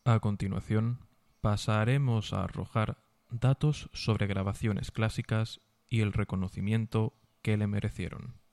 A continuación, pasaremos a arrojar datos sobre grabaciones clásicas y el reconocimiento que le merecieron.